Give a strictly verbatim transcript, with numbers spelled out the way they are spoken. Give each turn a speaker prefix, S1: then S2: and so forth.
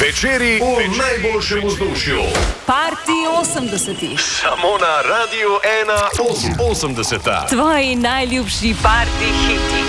S1: Večeri v najboljšem vzdušju.
S2: Party osemdesetih.
S1: Samo na Radiu ena osemdeseta.
S2: Tvoji najljubši party hiti.